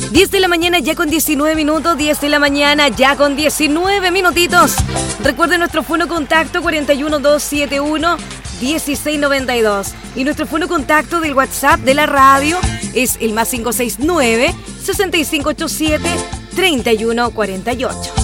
10 de la mañana ya con 19 minutos, 10 de la mañana ya con 19 minutitos. Recuerden nuestro fono contacto 41271-1692. Y nuestro fono contacto del WhatsApp de la radio es el +569-6587-3148.